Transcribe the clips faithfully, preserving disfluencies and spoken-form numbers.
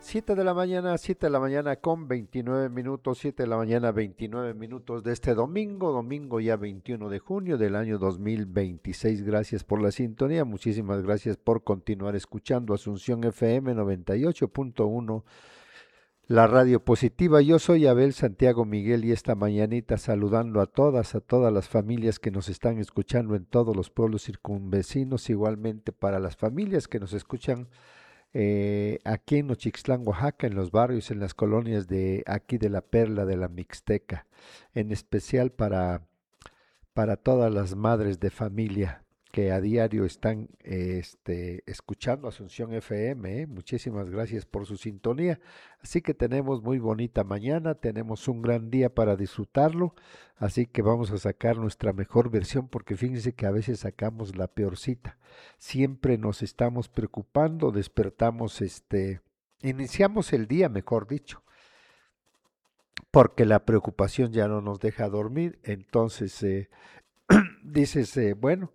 Siete de la mañana, siete de la mañana con veintinueve minutos, siete de la mañana veintinueve minutos de este domingo, domingo ya veintiuno de junio del año dos mil veintiséis. Gracias por la sintonía, muchísimas gracias por continuar escuchando Asunción F M noventa y ocho punto uno, la radio positiva. Yo soy Abel Santiago Miguel y esta mañanita saludando a todas, a todas las familias que nos están escuchando en todos los pueblos circunvecinos, igualmente para las familias que nos escuchan eh, aquí en Nochixtlán, Oaxaca, en los barrios, en las colonias de aquí de la Perla de la Mixteca, en especial para, para todas las madres de familia que a diario están eh, este, escuchando Asunción F M. ¿eh? Muchísimas gracias por su sintonía. Así que tenemos muy bonita mañana, tenemos un gran día para disfrutarlo, así que vamos a sacar nuestra mejor versión porque fíjense que a veces sacamos la peorcita. Siempre nos estamos preocupando, despertamos, este, iniciamos el día, mejor dicho, porque la preocupación ya no nos deja dormir. Entonces eh, dices, eh, bueno,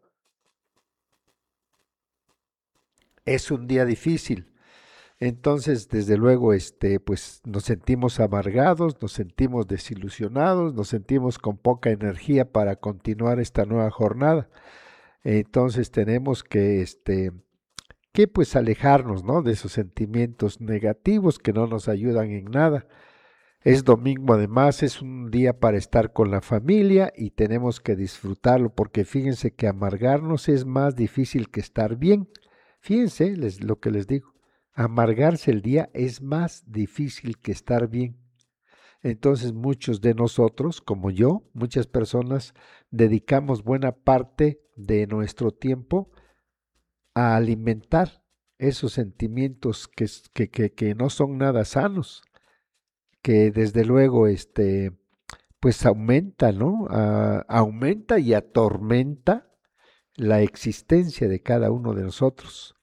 es un día difícil. Entonces, desde luego, este, pues nos sentimos amargados, nos sentimos desilusionados, nos sentimos con poca energía para continuar esta nueva jornada. Entonces tenemos que, este, que pues alejarnos, ¿no? De esos sentimientos negativos que no nos ayudan en nada. Es domingo además, es un día para estar con la familia y tenemos que disfrutarlo porque fíjense que amargarnos es más difícil que estar bien. Fíjense les, lo que les digo, amargarse el día es más difícil que estar bien. Entonces muchos de nosotros, como yo, muchas personas, dedicamos buena parte de nuestro tiempo a alimentar esos sentimientos que, que, que, que no son nada sanos, que desde luego este, pues aumenta, ¿no? A, aumenta y atormenta la existencia de cada uno de nosotros.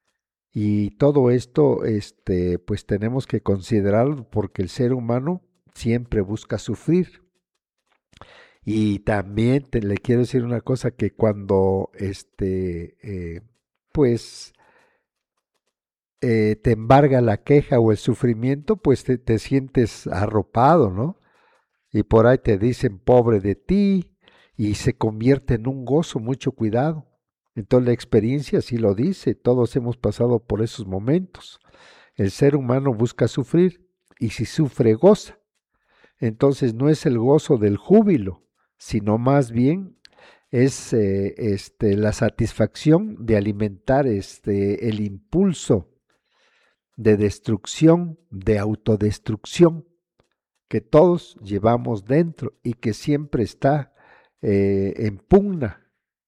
Y todo esto, este, pues tenemos que considerarlo porque el ser humano siempre busca sufrir. Y también te, le quiero decir una cosa que cuando, este, eh, pues, eh, te embarga la queja o el sufrimiento, pues te, te sientes arropado, ¿no? Y por ahí te dicen pobre de ti y se convierte en un gozo, mucho cuidado. Entonces la experiencia sí lo dice, todos hemos pasado por esos momentos. El ser humano busca sufrir y si sufre goza. Entonces no es el gozo del júbilo, sino más bien es eh, este, la satisfacción de alimentar este, el impulso de destrucción, de autodestrucción que todos llevamos dentro y que siempre está eh, en pugna,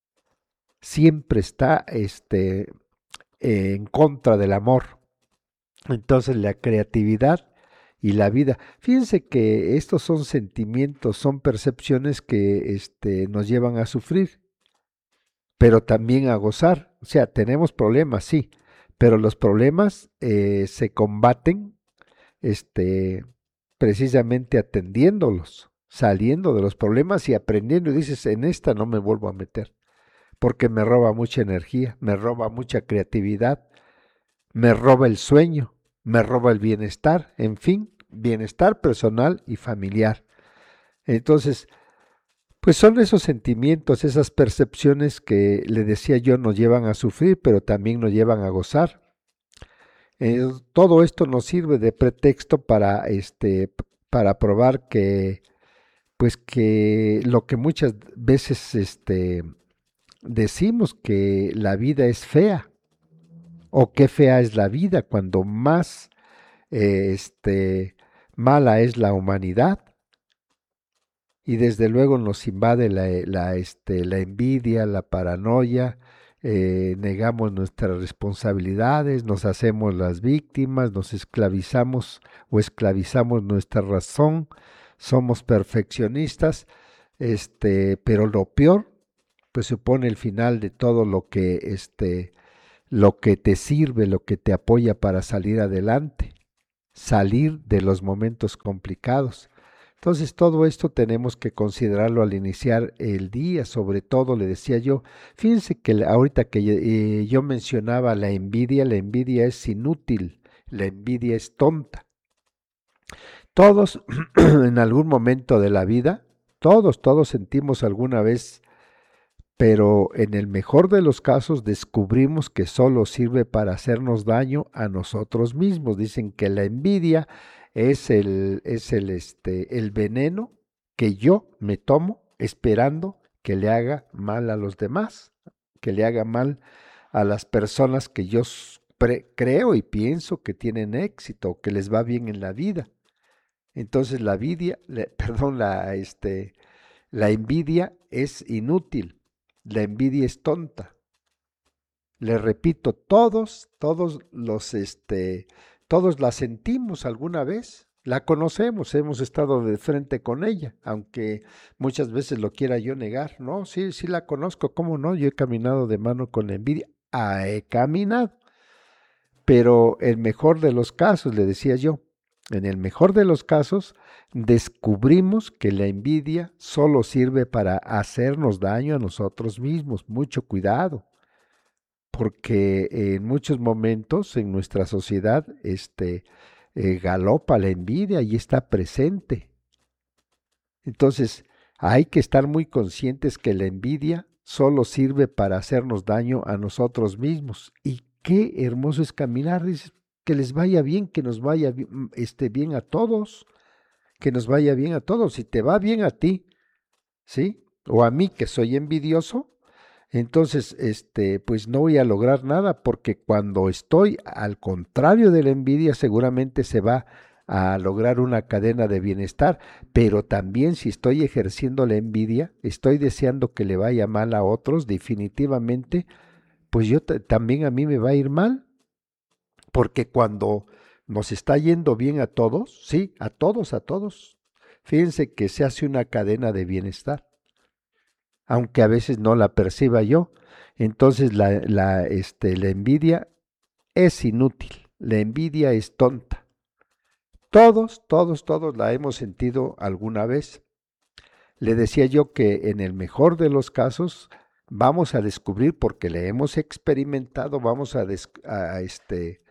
siempre está este, eh, en contra del amor. Entonces la creatividad y la vida. Fíjense que estos son sentimientos, son percepciones que este, nos llevan a sufrir, pero también a gozar. O sea, tenemos problemas, sí, pero los problemas eh, se combaten este, precisamente atendiéndolos, saliendo de los problemas y aprendiendo. Y dices, en esta no me vuelvo a meter, porque me roba mucha energía, me roba mucha creatividad, me roba el sueño, me roba el bienestar, en fin, bienestar personal y familiar. Entonces, pues son esos sentimientos, esas percepciones que le decía yo nos llevan a sufrir, pero también nos llevan a gozar. Eh, todo esto nos sirve de pretexto para este para probar que pues que lo que muchas veces este decimos que la vida es fea o qué fea es la vida cuando más eh, este mala es la humanidad y desde luego nos invade la, la, este, la envidia, la paranoia, eh, negamos nuestras responsabilidades, nos hacemos las víctimas, nos esclavizamos o esclavizamos nuestra razón, somos perfeccionistas, este, pero lo peor, pues supone el final de todo lo que, este, lo que te sirve, lo que te apoya para salir adelante, salir de los momentos complicados. Entonces todo esto tenemos que considerarlo al iniciar el día, sobre todo le decía yo, fíjense que ahorita que eh, yo mencionaba la envidia, la envidia es inútil, La envidia es tonta. Todos en algún momento de la vida, todos, todos sentimos alguna vez, pero en el mejor de los casos descubrimos que solo sirve para hacernos daño a nosotros mismos. Dicen que la envidia es el, es el, este, el veneno que yo me tomo esperando que le haga mal a los demás, que le haga mal a las personas que yo creo y pienso que tienen éxito, que les va bien en la vida. Entonces la envidia, le, perdón, la, este, la envidia es inútil. La envidia es tonta. Le repito, todos, todos los, este, todos la sentimos alguna vez, la conocemos, hemos estado de frente con ella, aunque muchas veces lo quiera yo negar. No, sí, sí la conozco, ¿cómo no? Yo he caminado de mano con la envidia, ah, he caminado. Pero el mejor de los casos, le decía yo, en el mejor de los casos, descubrimos que la envidia solo sirve para hacernos daño a nosotros mismos. Mucho cuidado, porque en muchos momentos en nuestra sociedad este, eh, galopa la envidia y está presente. Entonces, hay que estar muy conscientes que la envidia solo sirve para hacernos daño a nosotros mismos. Y qué hermoso es caminar, dices, que les vaya bien, que nos vaya bien, este, bien a todos, que nos vaya bien a todos. Si te va bien a ti, ¿sí? O a mí que soy envidioso, entonces, este, pues no voy a lograr nada, porque cuando estoy al contrario de la envidia, seguramente se va a lograr una cadena de bienestar. Pero también si estoy ejerciendo la envidia, estoy deseando que le vaya mal a otros, definitivamente, pues yo también a mí me va a ir mal, porque cuando nos está yendo bien a todos, sí, a todos, a todos, fíjense que se hace una cadena de bienestar, aunque a veces no la perciba yo. Entonces la, la, este, la envidia es inútil, la envidia es tonta. Todos, todos, todos la hemos sentido alguna vez. Le decía yo que en el mejor de los casos vamos a descubrir, porque le hemos experimentado, vamos a, des, a este,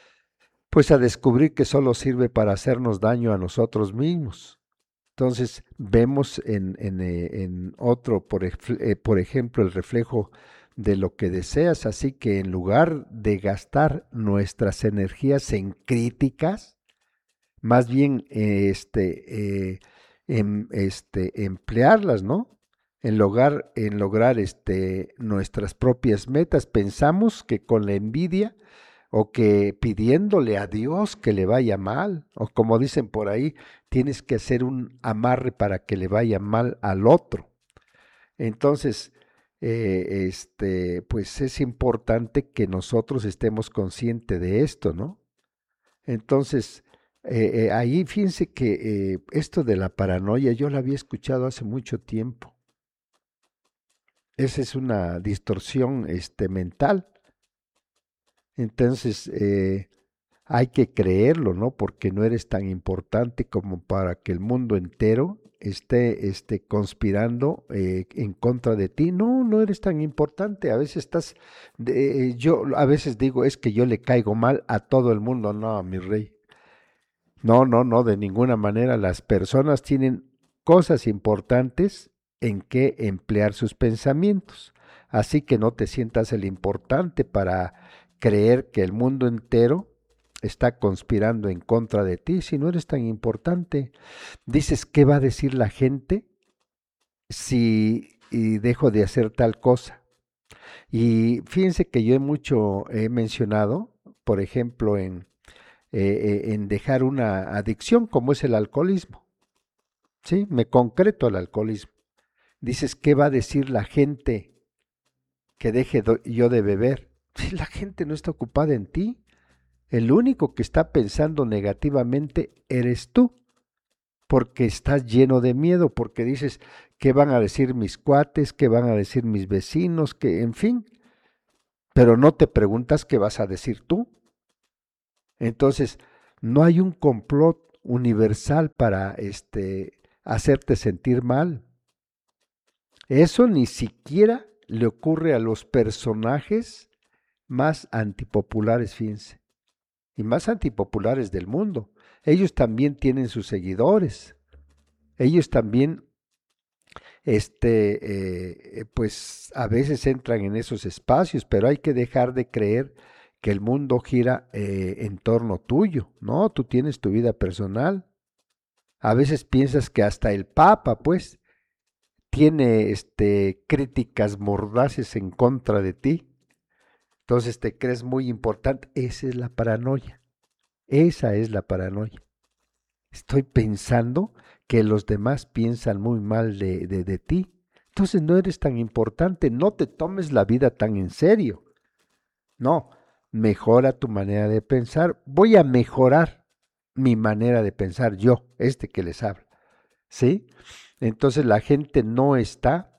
pues a descubrir que solo sirve para hacernos daño a nosotros mismos. Entonces vemos en, en, eh, en otro, por, eh, por ejemplo, el reflejo de lo que deseas, así que en lugar de gastar nuestras energías en críticas, más bien eh, este, eh, em, este, emplearlas, ¿no? En lograr, en lograr este, nuestras propias metas. Pensamos que con la envidia o que pidiéndole a Dios que le vaya mal, o como dicen por ahí, tienes que hacer un amarre para que le vaya mal al otro. Entonces, eh, este, pues es importante que nosotros estemos conscientes de esto, ¿no? Entonces, eh, eh, ahí fíjense que eh, esto de la paranoia yo la había escuchado hace mucho tiempo. Esa es una distorsión este, mental. Entonces, eh, hay que creerlo, ¿no? Porque no eres tan importante como para que el mundo entero esté, esté conspirando eh, en contra de ti. No, no eres tan importante. A veces estás, de, yo a veces digo, es que yo le caigo mal a todo el mundo. No, mi rey. No, no, no, de ninguna manera. Las personas tienen cosas importantes en que emplear sus pensamientos. Así que no te sientas el importante para creer que el mundo entero está conspirando en contra de ti si no eres tan importante. Dices, ¿qué va a decir la gente si y dejo de hacer tal cosa? Y fíjense que yo he mucho he mencionado, por ejemplo, en, eh, eh, en dejar una adicción como es el alcoholismo. ¿Sí? Me concreto al alcoholismo. Dices, ¿qué va a decir la gente que deje do- yo de beber? Si la gente no está ocupada en ti, el único que está pensando negativamente eres tú, porque estás lleno de miedo, porque dices, ¿qué van a decir mis cuates? ¿Qué van a decir mis vecinos? Que, en fin, pero no te preguntas qué vas a decir tú. Entonces, no hay un complot universal para este hacerte sentir mal. Eso ni siquiera le ocurre a los personajes más antipopulares, fíjense. y más antipopulares del mundo. Ellos también tienen sus seguidores. Ellos también, este, eh, pues a veces entran en esos espacios, pero hay que dejar de creer que el mundo gira eh, en torno tuyo. No, tú tienes tu vida personal. A veces piensas que hasta el Papa, pues, tiene este, críticas mordaces en contra de ti. Entonces te crees muy importante. Esa es la paranoia. Esa es la paranoia. Estoy pensando que los demás piensan muy mal de, de, de ti. Entonces no eres tan importante. No te tomes la vida tan en serio. No, mejora tu manera de pensar. Voy a mejorar mi manera de pensar yo, este que les habla. ¿Sí? Entonces la gente no está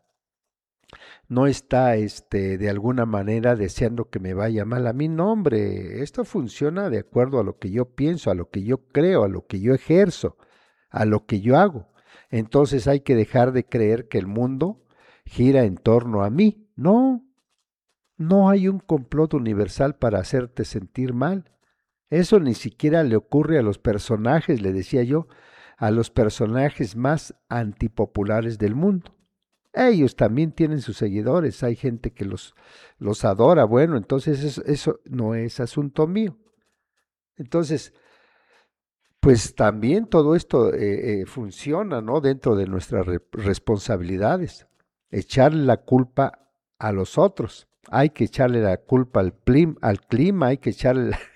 no está este, de alguna manera deseando que me vaya mal. A mí no, hombre, esto funciona de acuerdo a lo que yo pienso, a lo que yo creo, a lo que yo ejerzo, a lo que yo hago. Entonces hay que dejar de creer que el mundo gira en torno a mí. No, no hay un complot universal para hacerte sentir mal. Eso ni siquiera le ocurre a los personajes, le decía yo, a los personajes más antipopulares del mundo. Ellos también tienen sus seguidores, hay gente que los, los adora, bueno, entonces eso, eso no es asunto mío. Entonces, pues también todo esto eh, eh, funciona, ¿no? Dentro de nuestras re- responsabilidades. Echarle la culpa a los otros. Hay que echarle la culpa al, plim- al clima, hay que echarle, la-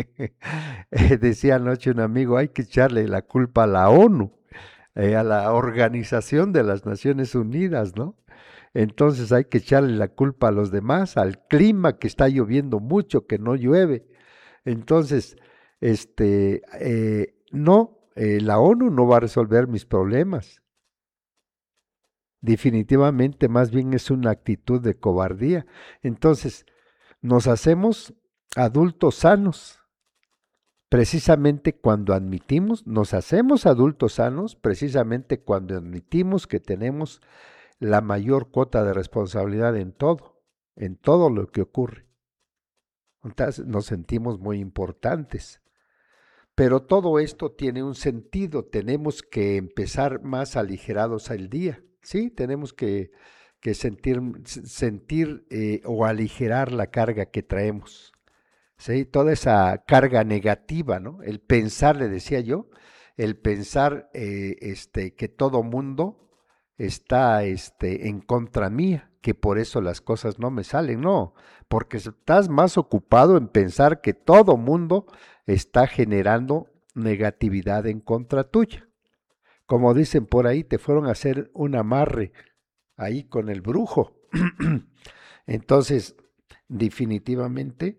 Eh, decía anoche un amigo, hay que echarle la culpa a la ONU, eh, a la Organización de las Naciones Unidas, ¿no? Entonces hay que echarle la culpa a los demás, al clima que está lloviendo mucho, que no llueve. Entonces, este, eh, no, eh, la ONU no va a resolver mis problemas. Definitivamente, más bien es una actitud de cobardía. Entonces, nos hacemos adultos sanos, precisamente cuando admitimos, nos hacemos adultos sanos, precisamente cuando admitimos que tenemos la mayor cuota de responsabilidad en todo, en todo lo que ocurre. Entonces nos sentimos muy importantes. Pero todo esto tiene un sentido, tenemos que empezar más aligerados al día, ¿sí? Tenemos que, que sentir, sentir eh, o aligerar la carga que traemos, ¿sí? Toda esa carga negativa, ¿no? El pensar, le decía yo, el pensar eh, este, que todo mundo está este, en contra mía, que por eso las cosas no me salen, no, porque estás más ocupado en pensar que todo mundo está generando negatividad en contra tuya. Como dicen por ahí, te fueron a hacer un amarre ahí con el brujo. Entonces, definitivamente,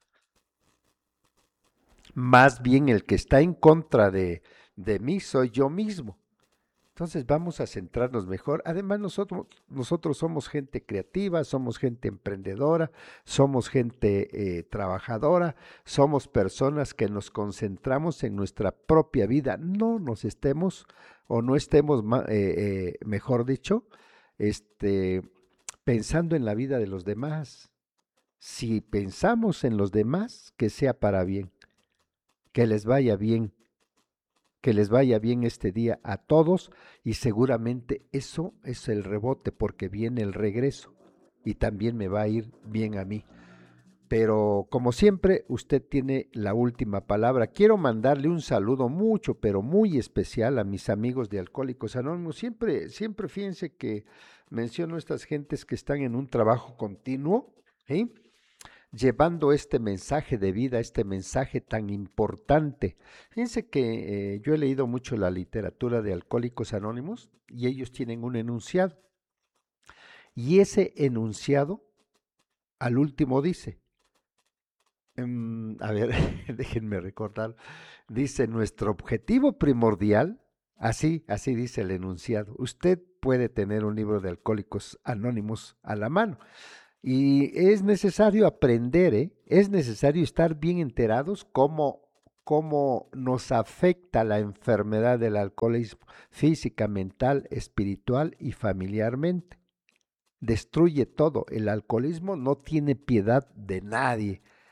más bien el que está en contra de, de mí soy yo mismo. Entonces vamos a centrarnos mejor. Además nosotros, nosotros somos gente creativa, somos gente emprendedora, somos gente eh, trabajadora, somos personas que nos concentramos en nuestra propia vida. No nos estemos o no estemos, eh, eh, mejor dicho, este, pensando en la vida de los demás. Si pensamos en los demás, que sea para bien, que les vaya bien, que les vaya bien este día a todos y seguramente eso es el rebote porque viene el regreso y también me va a ir bien a mí. Pero como siempre, usted tiene la última palabra. Quiero mandarle un saludo mucho, pero muy especial a mis amigos de Alcohólicos Anónimos. Siempre, siempre fíjense que menciono a estas gentes que están en un trabajo continuo, ¿sí? Llevando este mensaje de vida, este mensaje tan importante. Fíjense que eh, yo he leído mucho la literatura de Alcohólicos Anónimos y ellos tienen un enunciado. Y ese enunciado al último dice, um, a ver, déjenme recordar, dice, nuestro objetivo primordial, así, así dice el enunciado, usted puede tener un libro de Alcohólicos Anónimos a la mano. Y es necesario aprender, ¿eh? Es necesario estar bien enterados cómo, cómo nos afecta la enfermedad del alcoholismo física, mental, espiritual y familiarmente. Destruye todo. El alcoholismo no tiene piedad de nadie.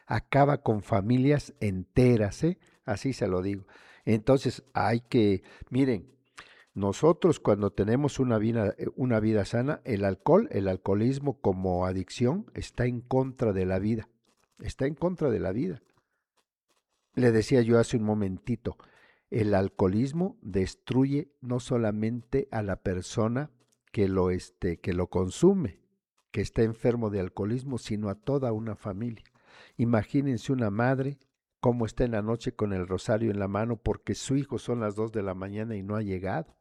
acaba con familias enteras, ¿eh? Así se lo digo. Entonces hay que, miren, nosotros cuando tenemos una vida, eh, una vida sana, el alcohol, el alcoholismo como adicción está en contra de la vida, está en contra de la vida. Le decía yo hace un momentito, el alcoholismo destruye no solamente a la persona que lo, este, que lo consume, que está enfermo de alcoholismo, sino a toda una familia. Imagínense una madre cómo está en la noche con el rosario en la mano porque su hijo son las dos de la mañana y no ha llegado.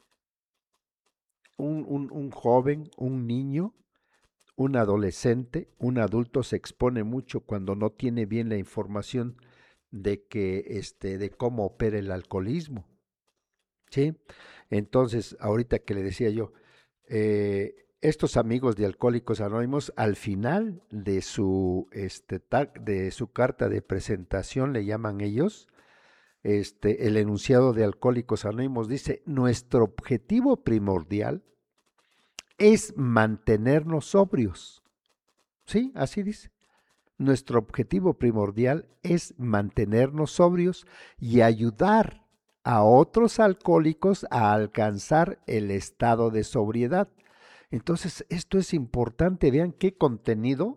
Un, un, un joven, un niño, un adolescente, un adulto se expone mucho cuando no tiene bien la información de que este de cómo opera el alcoholismo, ¿sí? Entonces, ahorita que le decía yo, eh, estos amigos de Alcohólicos Anónimos, al final de su este tar- de su carta de presentación, le llaman ellos, este el enunciado de Alcohólicos Anónimos dice, nuestro objetivo primordial es mantenernos sobrios. Sí, así dice. Nuestro objetivo primordial es mantenernos sobrios y ayudar a otros alcohólicos a alcanzar el estado de sobriedad. Entonces, esto es importante. Vean qué contenido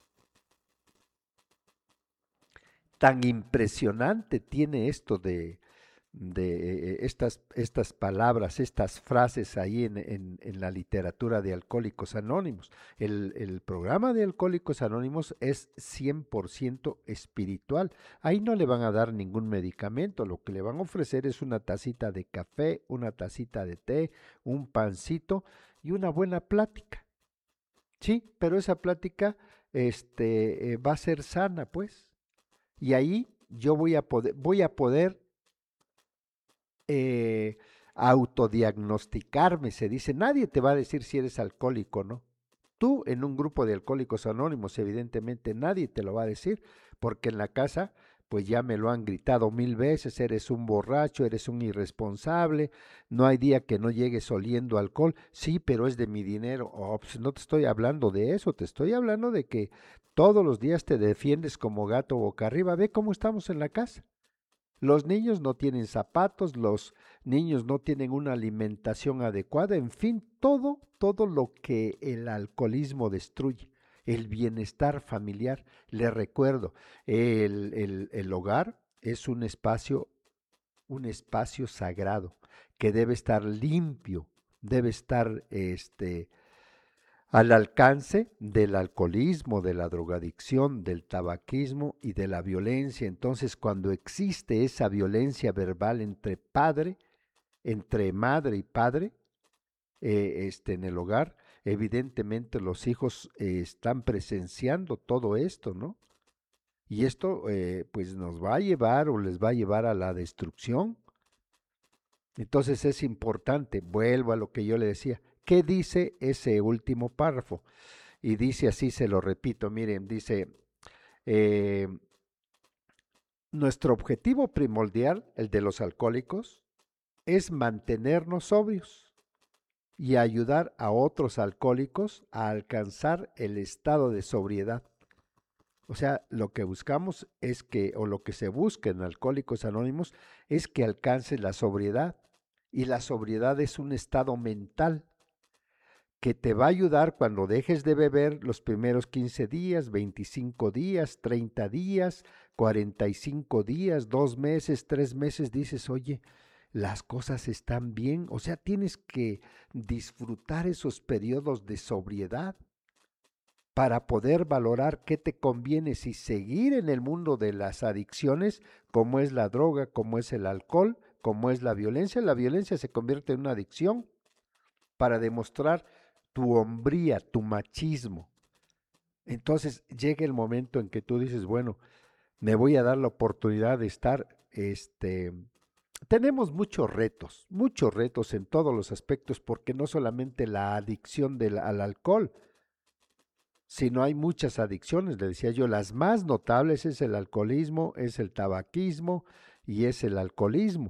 tan impresionante tiene esto de, de eh, estas, estas palabras, estas frases ahí en, en, en la literatura de Alcohólicos Anónimos. El, el programa de Alcohólicos Anónimos es cien por ciento espiritual. Ahí no le van a dar ningún medicamento, lo que le van a ofrecer es una tacita de café, una tacita de té, un pancito y una buena plática. Sí, pero esa plática este, eh, va a ser sana, pues. Y ahí yo voy a poder, voy a poder eh, autodiagnosticarme, se dice. Nadie te va a decir si eres alcohólico, ¿no? Tú en un grupo de alcohólicos anónimos, evidentemente nadie te lo va a decir, porque en la casa, pues ya me lo han gritado mil veces, eres un borracho, eres un irresponsable, no hay día que no llegues oliendo alcohol, sí, pero es de mi dinero. Oh, pues no te estoy hablando de eso, te estoy hablando de que todos los días te defiendes como gato boca arriba, ve cómo estamos en la casa. Los niños no tienen zapatos, los niños no tienen una alimentación adecuada, en fin, todo, todo lo que el alcoholismo destruye. El bienestar familiar, le recuerdo, el, el, el hogar es un espacio, un espacio sagrado que debe estar limpio, debe estar este, al alcance del alcoholismo, de la drogadicción, del tabaquismo y de la violencia. Entonces, cuando existe esa violencia verbal entre padre, entre madre y padre, eh, este, en el hogar, evidentemente los hijos eh, están presenciando todo esto, ¿no? Y esto eh, pues nos va a llevar o les va a llevar a la destrucción. Entonces es importante, vuelvo a lo que yo le decía, ¿qué dice ese último párrafo? Y dice así, se lo repito, miren, dice, eh, nuestro objetivo primordial, el de los alcohólicos, es mantenernos sobrios y ayudar a otros alcohólicos a alcanzar el estado de sobriedad. O sea, lo que buscamos es que, o lo que se busca en Alcohólicos Anónimos, es que alcance la sobriedad. Y la sobriedad es un estado mental que te va a ayudar cuando dejes de beber los primeros quince días, veinticinco días, treinta días, cuarenta y cinco días, dos meses, tres meses, dices, oye, las cosas están bien. O sea, tienes que disfrutar esos periodos de sobriedad para poder valorar qué te conviene, si seguir en el mundo de las adicciones, como es la droga, como es el alcohol, como es la violencia. La violencia se convierte en una adicción para demostrar tu hombría, tu machismo. Entonces llega el momento en que tú dices, bueno, me voy a dar la oportunidad de estar, este, tenemos muchos retos, muchos retos en todos los aspectos, porque no solamente la adicción del, al alcohol, sino hay muchas adicciones, le decía yo, las más notables es el alcoholismo, es el tabaquismo y es el alcoholismo.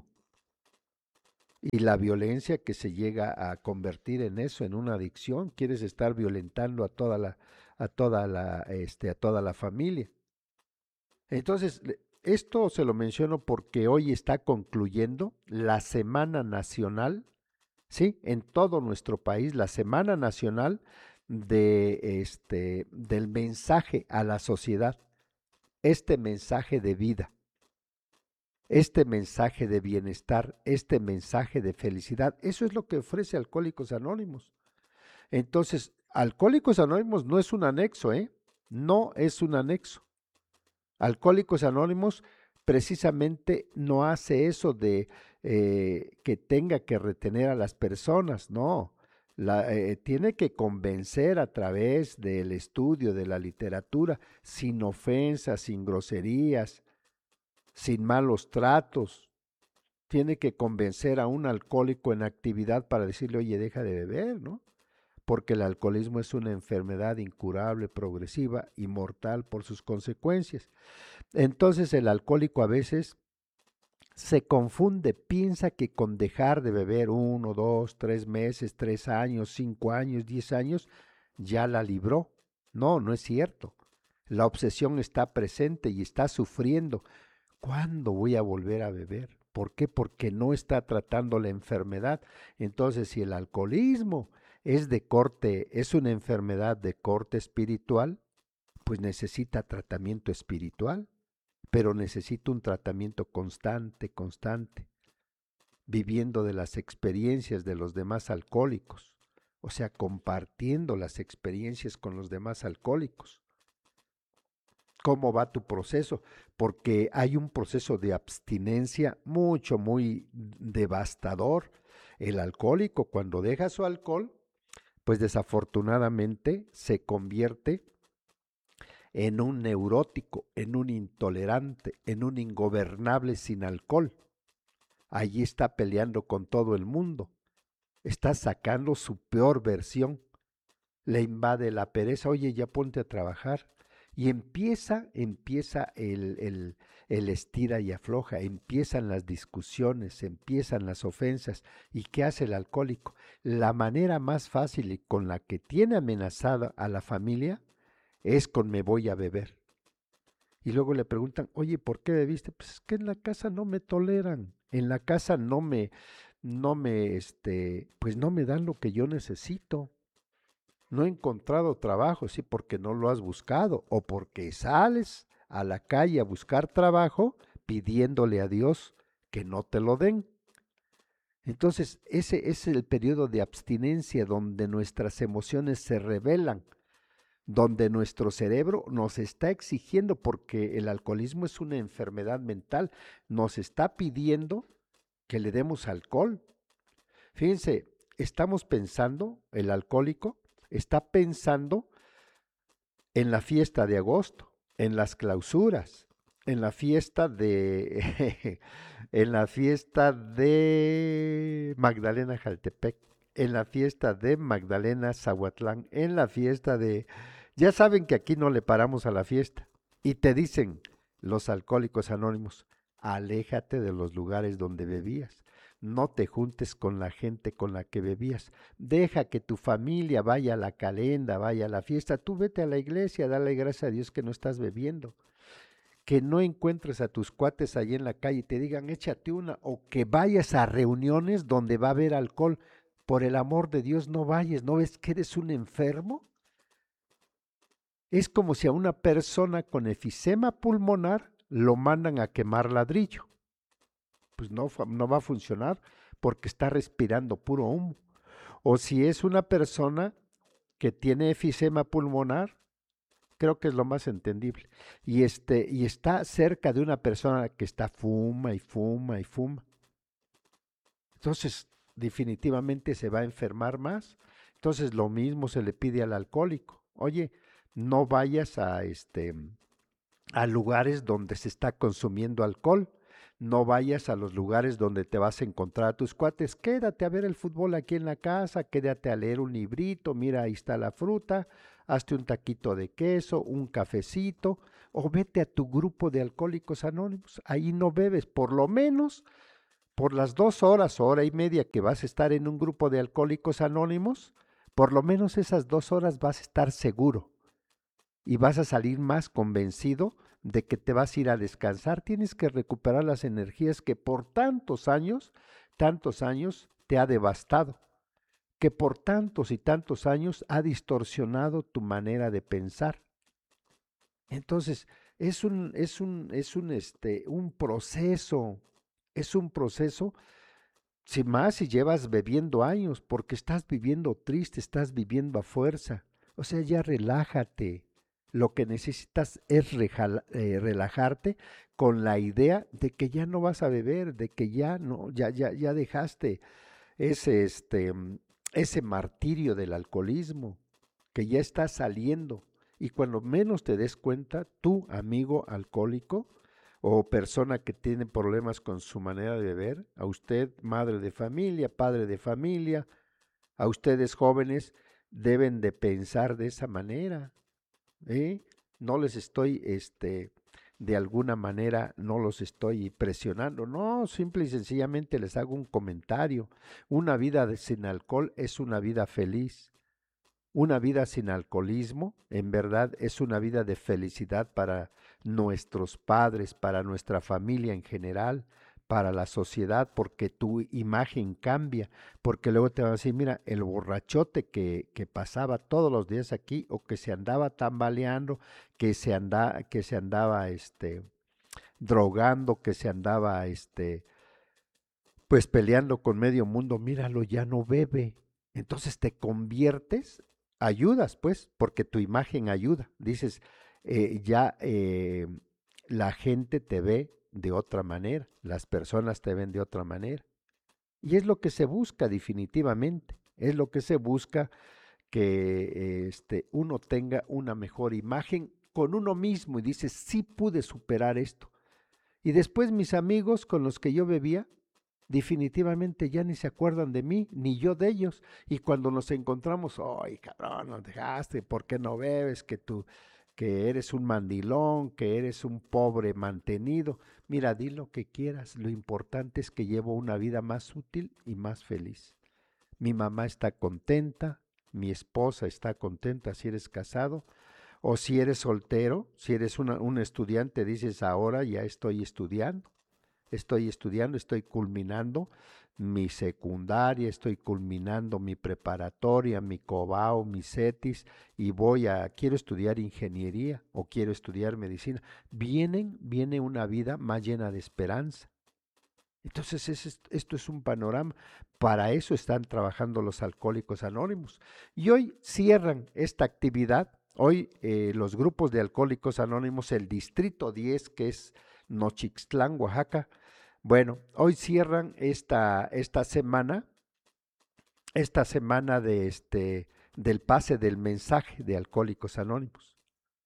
Y la violencia que se llega a convertir en eso, en una adicción, quieres estar violentando a toda la, a toda la, este, a toda la familia. Entonces, le- esto se lo menciono porque hoy está concluyendo la Semana Nacional, ¿sí? En todo nuestro país, la Semana Nacional de este del mensaje a la sociedad, este mensaje de vida, este mensaje de bienestar, este mensaje de felicidad. Eso es lo que ofrece Alcohólicos Anónimos. Entonces, Alcohólicos Anónimos no es un anexo, ¿eh? No es un anexo. Alcohólicos Anónimos precisamente no hace eso de eh, que tenga que retener a las personas, no. La, eh, tiene que convencer a través del estudio de la literatura, sin ofensas, sin groserías, sin malos tratos. Tiene que convencer a un alcohólico en actividad para decirle, oye, deja de beber, ¿no? Porque el alcoholismo es una enfermedad incurable, progresiva y mortal por sus consecuencias. Entonces el alcohólico a veces se confunde, piensa que con dejar de beber uno, dos, tres meses, tres años, cinco años, diez años, ya la libró. No, no es cierto. La obsesión está presente y está sufriendo. ¿Cuándo voy a volver a beber? ¿Por qué? Porque no está tratando la enfermedad. Entonces, si el alcoholismo es de corte, es una enfermedad de corte espiritual, pues necesita tratamiento espiritual, pero necesita un tratamiento constante, constante, viviendo de las experiencias de los demás alcohólicos, o sea, compartiendo las experiencias con los demás alcohólicos. ¿Cómo va tu proceso? Porque hay un proceso de abstinencia mucho, muy devastador. El alcohólico, cuando deja su alcohol, pues desafortunadamente se convierte en un neurótico, en un intolerante, en un ingobernable sin alcohol. Allí está peleando con todo el mundo, está sacando su peor versión, le invade la pereza, oye, ya ponte a trabajar. Y empieza, empieza el, el, el estira y afloja, empiezan las discusiones, empiezan las ofensas. ¿Y qué hace el alcohólico? La manera más fácil y con la que tiene amenazada a la familia es con me voy a beber. Y luego le preguntan, oye, ¿por qué bebiste? Pues es que en la casa no me toleran, en la casa no me, no me, este, pues no me dan lo que yo necesito. No he encontrado trabajo, sí, porque no lo has buscado o porque sales a la calle a buscar trabajo pidiéndole a Dios que no te lo den. Entonces, ese es el periodo de abstinencia donde nuestras emociones se revelan, donde nuestro cerebro nos está exigiendo, porque el alcoholismo es una enfermedad mental, nos está pidiendo que le demos alcohol. Fíjense, estamos pensando, el alcohólico está pensando en la fiesta de agosto, en las clausuras, en la fiesta de en la fiesta de Magdalena Jaltepec, en la fiesta de Magdalena Zahuatlán, en la fiesta de ya saben que aquí no le paramos a la fiesta y te dicen los alcohólicos anónimos, aléjate de los lugares donde bebías. No te juntes con la gente con la que bebías. Deja que tu familia vaya a la calenda, vaya a la fiesta. Tú vete a la iglesia, dale gracias a Dios que no estás bebiendo. Que no encuentres a tus cuates ahí en la calle y te digan échate una, o que vayas a reuniones donde va a haber alcohol. Por el amor de Dios, no vayas. ¿No ves que eres un enfermo? Es como si a una persona con efisema pulmonar lo mandan a quemar ladrillo. Pues no, no va a funcionar porque está respirando puro humo. O si es una persona que tiene efisema pulmonar, creo que es lo más entendible. Y, este, y está cerca de una persona que está fuma y fuma y fuma. Entonces, definitivamente se va a enfermar más. Entonces, lo mismo se le pide al alcohólico. Oye, no vayas a, este, a lugares donde se está consumiendo alcohol. No vayas a los lugares donde te vas a encontrar a tus cuates. Quédate a ver el fútbol aquí en la casa, quédate a leer un librito, mira, ahí está la fruta, hazte un taquito de queso, un cafecito, o vete a tu grupo de alcohólicos anónimos. Ahí no bebes, por lo menos por las dos horas o hora y media que vas a estar en un grupo de alcohólicos anónimos, por lo menos esas dos horas vas a estar seguro y vas a salir más convencido de que te vas a ir a descansar, tienes que recuperar las energías que por tantos años, tantos años te ha devastado, que por tantos y tantos años ha distorsionado tu manera de pensar. Entonces, es un, es un, es un, este, un proceso, es un proceso, si más si llevas bebiendo años, porque estás viviendo triste, estás viviendo a fuerza. O sea, ya relájate. Lo que necesitas es rejala- eh, relajarte con la idea de que ya no vas a beber, de que ya no, ya, ya, ya dejaste ese, este, mm, ese martirio del alcoholismo, que ya está saliendo. Y cuando menos te des cuenta, tú, amigo alcohólico o persona que tiene problemas con su manera de beber, a usted, madre de familia, padre de familia, a ustedes jóvenes, deben de pensar de esa manera. ¿eh? No les estoy, este, de alguna manera, no los estoy presionando, no, simple y sencillamente les hago un comentario. Una vida de- sin alcohol es una vida feliz. Una vida sin alcoholismo, en verdad, es una vida de felicidad para nuestros padres, para nuestra familia en general, para la sociedad, porque tu imagen cambia, porque luego te van a decir, mira, el borrachote que, que pasaba todos los días aquí, o que se andaba tambaleando, que se anda, que se andaba este, drogando, que se andaba este, pues peleando con medio mundo, míralo, ya no bebe. Entonces te conviertes, ayudas pues, porque tu imagen ayuda. Dices, eh, ya eh, la gente te ve de otra manera, las personas te ven de otra manera. Y es lo que se busca definitivamente, es lo que se busca que eh, este, uno tenga una mejor imagen con uno mismo y dices, sí pude superar esto. Y después mis amigos con los que yo bebía, definitivamente ya ni se acuerdan de mí, ni yo de ellos. Y cuando nos encontramos, ay, cabrón, nos dejaste, ¿por qué no bebes? Que tú, que eres un mandilón, que eres un pobre mantenido. Mira, di lo que quieras, lo importante es que llevo una vida más útil y más feliz. Mi mamá está contenta, mi esposa está contenta si eres casado, o si eres soltero, si eres una, un estudiante, dices ahora ya estoy estudiando. Estoy estudiando, estoy culminando mi secundaria, estoy culminando mi preparatoria, mi COBAO, mi CETIS y voy a, quiero estudiar ingeniería o quiero estudiar medicina. Vienen, viene una vida más llena de esperanza. Entonces es, esto es un panorama. Para eso están trabajando los alcohólicos anónimos. Y hoy cierran esta actividad. Hoy eh, los grupos de alcohólicos anónimos, el distrito diez, que es Nochixtlán, Oaxaca. Bueno, hoy cierran esta, esta semana, esta semana de este, del pase del mensaje de Alcohólicos Anónimos.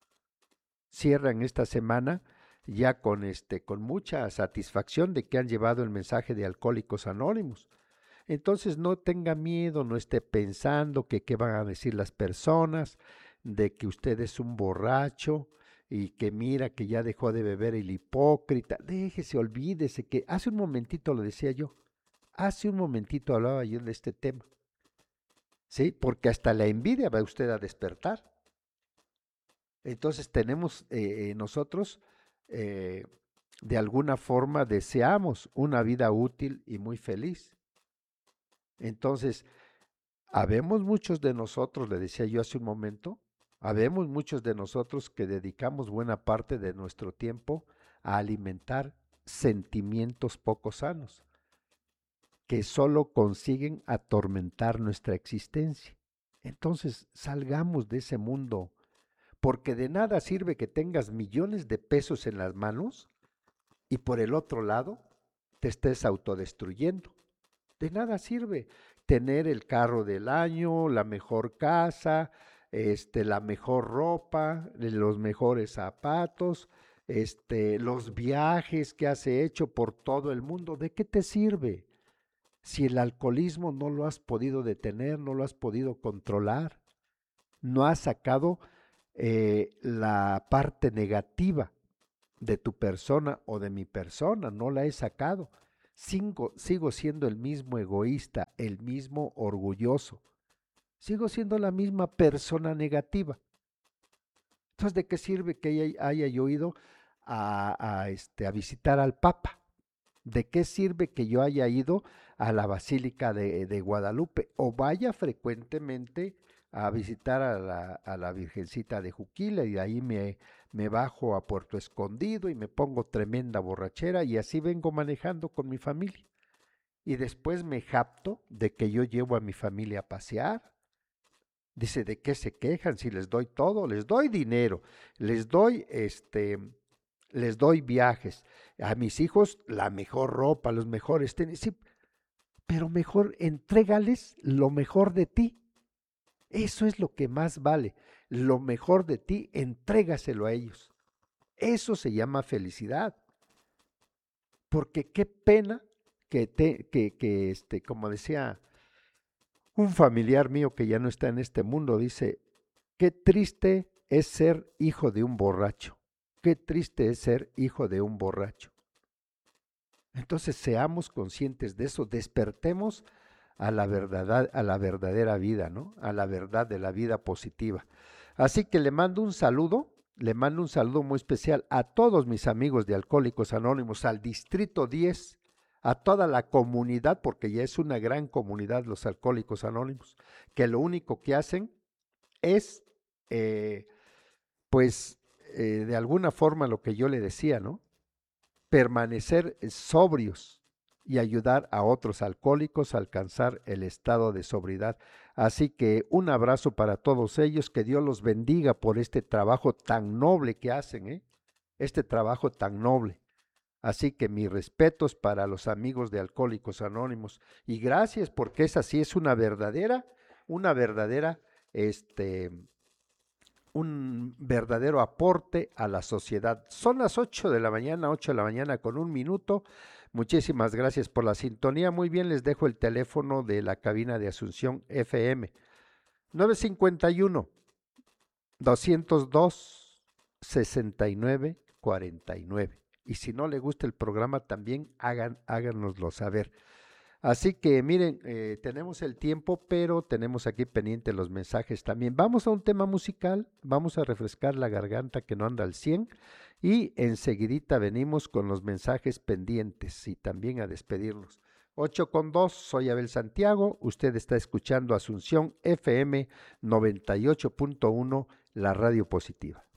Cierran esta semana ya con, este, con mucha satisfacción de que han llevado el mensaje de Alcohólicos Anónimos. Entonces no tenga miedo, no esté pensando que qué van a decir las personas, de que usted es un borracho y que mira que ya dejó de beber el hipócrita. Déjese, olvídese que hace un momentito lo decía yo, hace un momentito hablaba yo de este tema, ¿sí? Porque hasta la envidia va usted a despertar. Entonces tenemos eh, eh, nosotros, eh, de alguna forma, deseamos una vida útil y muy feliz. Entonces, habemos muchos de nosotros, le decía yo hace un momento, habemos muchos de nosotros que dedicamos buena parte de nuestro tiempo a alimentar sentimientos poco sanos, que solo consiguen atormentar nuestra existencia. Entonces, salgamos de ese mundo, porque de nada sirve que tengas millones de pesos en las manos y por el otro lado te estés autodestruyendo. De nada sirve tener el carro del año, la mejor casa, este, la mejor ropa, los mejores zapatos, este, los viajes que has hecho por todo el mundo. ¿De qué te sirve? Si el alcoholismo no lo has podido detener, no lo has podido controlar, no has sacado eh, la parte negativa de tu persona o de mi persona, no la he sacado. Sigo, sigo siendo el mismo egoísta, el mismo orgulloso. Sigo siendo la misma persona negativa. Entonces, ¿de qué sirve que haya, haya yo ido a, a, este, a visitar al Papa. ¿De qué sirve que yo haya ido a la Basílica de, de Guadalupe o vaya frecuentemente a visitar a la, a la Virgencita de Juquila y de ahí me, me bajo a Puerto Escondido y me pongo tremenda borrachera y así vengo manejando con mi familia? Y después me japto de que yo llevo a mi familia a pasear. Dice, ¿de qué se quejan si les doy todo? Les doy dinero, les doy este, les doy viajes, a mis hijos la mejor ropa, los mejores tenis, sí, pero mejor entrégales lo mejor de ti. Eso es lo que más vale. Lo mejor de ti, entrégaselo a ellos. Eso se llama felicidad. Porque qué pena que, te, que, que este, como decía un familiar mío que ya no está en este mundo, dice, qué triste es ser hijo de un borracho. Qué triste es ser hijo de un borracho. Entonces seamos conscientes de eso, despertemos a la verdad, a la verdadera vida, ¿no? A la verdad de la vida positiva. Así que le mando un saludo, le mando un saludo muy especial a todos mis amigos de Alcohólicos Anónimos, al Distrito diez, a toda la comunidad, porque ya es una gran comunidad los Alcohólicos Anónimos, que lo único que hacen es, eh, pues, eh, de alguna forma lo que yo le decía, ¿no? Permanecer sobrios y ayudar a otros alcohólicos a alcanzar el estado de sobriedad. Así que un abrazo para todos ellos, que Dios los bendiga por este trabajo tan noble que hacen, ¿eh? Este trabajo tan noble. Así que mis respetos para los amigos de Alcohólicos Anónimos y gracias porque esa sí es una verdadera, una verdadera, este, un verdadero aporte a la sociedad. Son las ocho de la mañana, ocho de la mañana con un minuto. Muchísimas gracias por la sintonía. Muy bien, les dejo el teléfono de la cabina de Asunción F M. nueve cinco uno, dos dos, sesenta y nueve cuarenta y nueve. Y si no le gusta el programa, también hagan, háganoslo saber. Así que miren, eh, tenemos el tiempo, pero tenemos aquí pendientes los mensajes también. Vamos a un tema musical, vamos a refrescar la garganta que no anda al cien y enseguidita venimos con los mensajes pendientes y también a despedirnos. ocho con dos, soy Abel Santiago, usted está escuchando Asunción F M noventa y ocho punto uno, la radio positiva.